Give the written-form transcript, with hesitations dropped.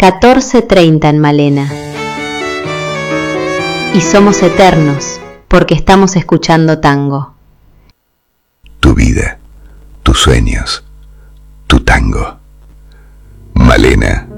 14:30 en Malena. Y somos eternos porque estamos escuchando tango. Tu vida, tus sueños, tu tango. Malena.